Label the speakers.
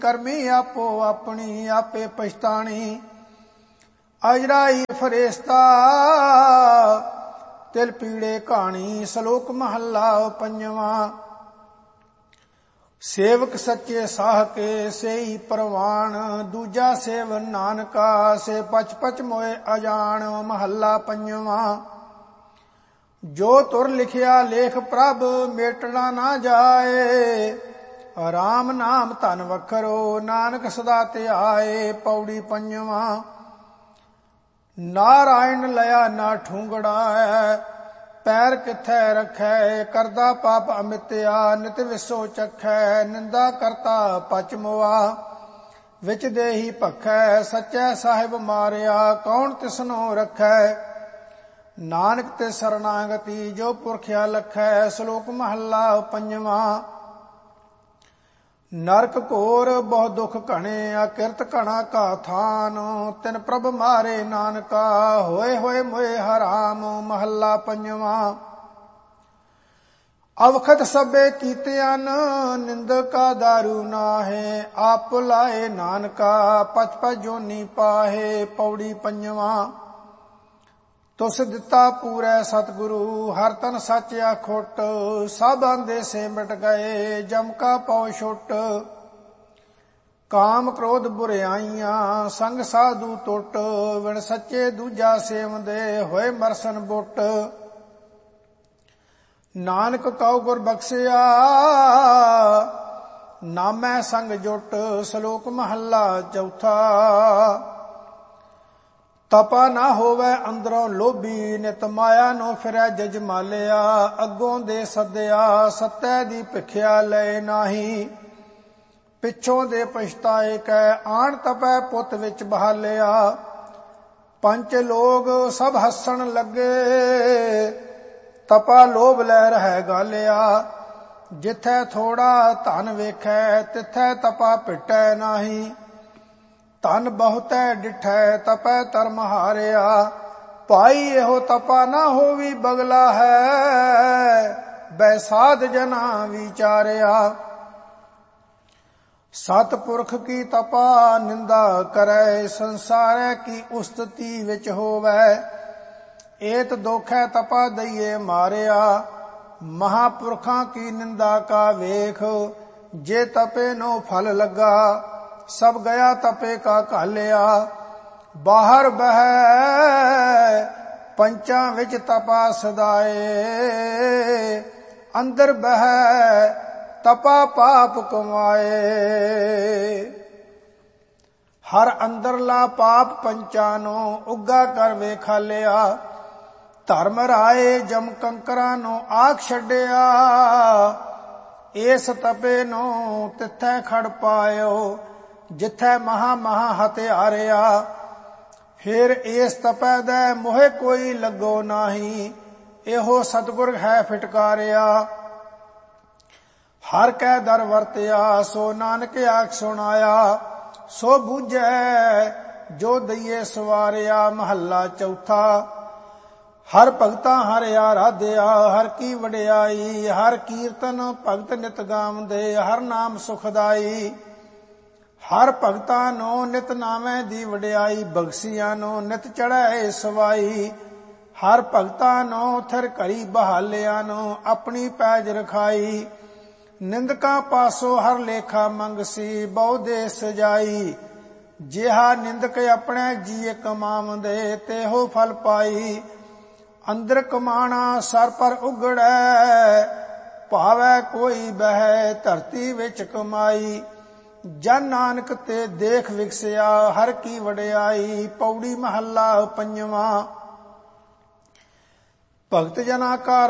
Speaker 1: ਕਰਮੀ ਆਪੋ ਆਪਣੀ ਆਪੇ ਪਛਤਾਣੀ। ਅਜਰਾਈ ਫਰੇਸਤਾ ਤਿਲ ਪੀੜੇ ਕਹਾਣੀ। ਸ਼ਲੋਕ ਮਹੱਲਾ ਪੰਜਵਾਂ। ਸੇਵਕ ਸੱਚੇ ਸਾਹ ਕੇ ਸੇਈ ਪ੍ਰਵਾਨ। ਦੂਜਾ ਸੇਵ ਨਾਨਕਾ ਸੇ ਪਚ ਪਚ ਮੋਏ ਅਜਾਣ। ਮਹੱਲਾ ਪੰਜਵਾਂ। ਜੋ ਤੁਰ ਲਿਖਿਆ ਲੇਖ ਪ੍ਰਭ ਮੇਟਣਾ ਨਾ ਜਾਏ। ਰਾਮ ਨਾਮ ਧਨ ਵਖਰੋ ਨਾਨਕ ਸਦਾ ਧਿਆਏ। ਪੌੜੀ ਪੰਜਵਾਂ। ਨਾਰਾਇਣ ਲਿਆ ਨਾ ਠੂੰਗੜਾ ਪੈਰ ਕਿੱਥੈ ਰੱਖੈ। ਕਰਦਾ ਪਾਪ ਅਮਿਤਿਆ ਨਿਤ ਵਿਸੋ ਚਖੈ। ਨਿੰਦਾ ਕਰਤਾ ਪਚ ਮੁਆ ਵਿੱਚ ਦੇਹੀ ਭਖੈ। ਸੱਚੈ ਸਾਹਿਬ ਮਾਰਿਆ ਕੌਣ ਤਿਸਨੋ ਰੱਖੈ। ਨਾਨਕ ਤੇ ਸਰਨਾਗਤੀ ਜੋ ਪੁਰਖਿਆ ਲਖੈ। ਸ਼ਲੋਕ ਮਹੱਲਾ ਪੰਜਵਾਂ। ਨਰਕ ਘੋਰ ਬਹੁ ਦੁਖ ਘਣੇ ਅਕਿਰਤ ਘਣਾ ਕਾ ਥਾਨ। ਤਿਨ ਪ੍ਰਭ ਮਾਰੇ ਨਾਨਕਾ ਹੋਏ ਹੋਏ ਮੋਏ ਹਰਾਮ। ਮਹੱਲਾ ਪੰਜਵਾਂ। ਅਵਖਤ ਸਭੇ ਕੀਤਿਆਂ ਨਿੰਦਕਾ ਦਾਰੂ ਨਾਹੇ। ਆਪ ਲਾਏ ਨਾਨਕਾ ਪਚ ਪਚ ਜੋਨੀ ਪਾਹੇ। ਪੌੜੀ ਪੰਜਵਾਂ। ਤੁਸ ਦਿੱਤਾ ਪੂਰੈ ਸਤਿਗੁਰੂ ਹਰ ਤਨ ਸੱਚ ਅਖੁੱਟ। ਸਭ ਆਂਦੇ ਸੇ ਮਿਟ ਗਏ ਜਮ ਕਾ ਪਉ ਛੁੱਟ। ਕਾਮ ਕ੍ਰੋਧ ਬੁਰਿਆਈਆਂ ਸੰਗ ਸਾਧੂ ਟੁੱਟ। ਵਿਣ ਸੱਚੇ ਦੂਜਾ ਸੇਵਦੇ ਹੋਏ ਮਰਸਨ ਬੁੱਟ। ਨਾਨਕ ਕਉ ਗੁਰ ਬਖਸ਼ਿਆ ਨਾਮੈ ਸੰਗ ਜੁਟ। ਸ਼ਲੋਕ ਮਹੱਲਾ ਚੌਥਾ। ਤਪਾ ਨਾ ਹੋਵੇ ਅੰਦਰੋਂ ਲੋਭੀ ਨਿਤ ਮਾਇਆ ਨੂੰ ਫਿਰੈ ਜਜਮਾਲਿਆ। ਅੱਗੋਂ ਦੇ ਸੱਦਿਆ ਸੱਤੈ ਦੀ ਭਿਖਿਆ ਲਏ ਨਾਹੀ। ਪਿੱਛੋਂ ਦੇ ਪਛਤਾਏ ਕੈ ਆਣ ਤਪੈ ਪੁੱਤ ਵਿੱਚ ਬਹਾਲਿਆ। ਪੰਜ ਲੋਗ ਸਭ ਹੱਸਣ ਲੱਗੇ ਤਪਾ ਲੋਭ ਲੈ ਰਹਿ ਗਾਲਿਆ। ਜਿੱਥੈ ਥੋੜਾ ਧਨ ਵੇਖੈ ਤਿੱਥੈ ਤਪਾ ਭਿਟੈ ਨਾਹੀ। ਧਨ ਬਹੁਤੈ ਡਿਠੈ ਤਪੈ ਧਰਮ ਹਾਰਿਆ। ਭਾਈ ਇਹੋ ਤਪਾ ਨਾ ਹੋਵੀ ਬਗਲਾ ਹੈ। ਬੈਸਾਧ ਜਨਾ ਵਿਚਾਰਿਆ। ਸਤਿਪੁਰਖ ਕੀ ਤਪਾ ਨਿੰਦਾ ਕਰੈ। ਸੰਸਾਰੈ ਕੀ ਉਸਤਤੀ ਵਿੱਚ ਹੋਵੈ। ਏਤ ਦੋਖੈ ਤਪਾ ਦਈਏ ਮਾਰਿਆ। ਮਹਾਪੁਰਖਾਂ ਕੀ ਨਿੰਦਾ ਕਾ ਵੇਖ। ਜੇ ਤਪੇ ਨੋ ਫਲ ਲੱਗਾ ਸਭ ਗਿਆ ਤਪੇ ਕਾ ਘਾਲਿਆ। ਬਾਹਰ ਬਹਿ ਪੰਚਾਂ ਵਿੱਚ ਤਪਾ ਸਦਾਏ। ਅੰਦਰ ਬਹਿ ਤਪਾ ਪਾਪ ਕਮਾਏ। ਹਰ ਅੰਦਰਲਾ ਪਾਪ ਪੰਚਾਂ ਨੂੰ ਉੱਗਾ ਕਰ ਵੇਖਾਲਿਆ। ਧਰਮ ਰਾਏ ਜਮ ਕੰਕਰਾਂ ਨੂੰ ਆਖ ਛੱਡਿਆ। ਇਸ ਤਪੇ ਨੂੰ ਤਿੱਥੈ ਖੜ ਪਾਇਓ ਜਿੱਥੈ ਮਹਾ ਮਹਾ ਹਥਿਆਰਿਆ। ਫਿਰ ਇਸ ਤਪੈ ਦੇ ਮੋਹਿ ਕੋਈ ਲੱਗੋ ਨਾਹੀ। ਇਹੋ ਸਤਿਗੁਰ ਹੈ ਫਿਟਕਾਰਿਆ। ਹਰ ਕੈ ਦਰ ਵਰਤਿਆ ਸੋ ਨਾਨਕ ਆਖ ਸੁਣਾਇਆ। ਸੋ ਬੂਝੈ ਜੋ ਦਈਏ ਸਵਾਰਿਆ। ਮਹੱਲਾ ਚੌਥਾ। ਹਰ ਭਗਤਾਂ ਹਰ ਆਰਾਧਿਆ ਹਰ ਕੀ ਵਡਿਆਈ। ਹਰ ਕੀਰਤਨ ਭਗਤ ਨਿਤ ਗਾਵਦੇ ਹਰ ਨਾਮ ਸੁਖਦਾਈ। ਹਰ ਭਗਤਾਂ ਨੂੰ ਨਿਤ ਨਾਵੇਂ ਦੀ ਵਡਿਆਈ। ਬਖਸ਼ੀਆਂ ਨੂੰ ਨਿਤ ਚੜ੍ਹੈ ਸਵਾਈ। ਹਰ ਭਗਤਾਂ ਨੂੰ ਥਿਰ ਘੜੀ ਬਹਾਲਿਆਂ ਨੂੰ ਆਪਣੀ ਪੈਜ ਰਖਾਈ। ਨਿੰਦਕਾਂ ਪਾਸੋਂ ਹਰ ਲੇਖਾ ਮੰਗਸੀ ਬਹੁ ਦੇ ਸਜਾਈ। ਜਿਹਾ ਨਿੰਦਕ ਆਪਣੇ ਜੀਏ ਕਮਾਵਦੇ ਤੇਹੋ ਫਲ ਪਾਈ। ਅੰਦਰ ਕਮਾਣਾ ਸਰ ਪਰ ਉਗੜੈ ਭਾਵੈ ਕੋਈ ਬਹਿ ਧਰਤੀ ਵਿੱਚ ਕਮਾਈ। ਜਨ ਨਾਨਕ ਤੇ ਦੇਖ ਵਿਗਸਿਆ ਹਰ ਕੀ ਵਡਿਆਈ। ਪੌੜੀ ਮਹੱਲਾ ਪੰਜਵਾਂ। ਭਗਤ ਜਨਾ ਕਾ